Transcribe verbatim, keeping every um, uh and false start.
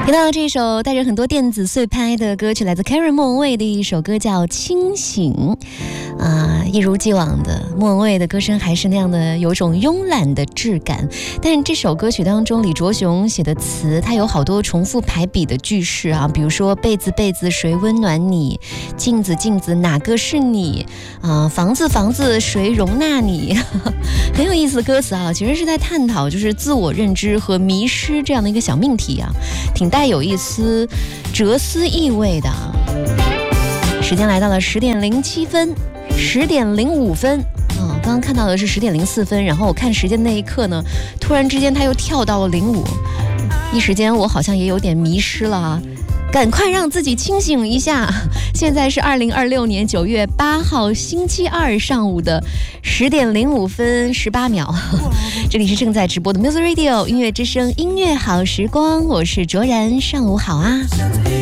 听到这首带着很多电子碎拍的歌曲，来自 Karen 莫文蔚的一首歌叫《清醒》。啊、呃，一如既往的莫文蔚的歌声还是那样的有一种慵懒的质感，但这首歌曲当中李卓雄写的词，它有好多重复排比的句式啊，比如说被子被子谁温暖你，镜子镜子哪个是你啊、呃，房子房子谁容纳你，很有意思的歌词啊，其实是在探讨就是自我认知和迷失这样的一个小命题啊，挺带有一丝哲思意味的啊。时间来到了十点零七分。十点零五分，嗯，刚刚看到的是十点零四分，然后我看时间那一刻呢，突然之间它又跳到了零五，一时间我好像也有点迷失了啊，赶快让自己清醒一下。现在是二零二六年九月八号星期二上午的十点零五分十八秒，这里是正在直播的 Music Radio 音乐之声音乐好时光，我是卓然，上午好啊。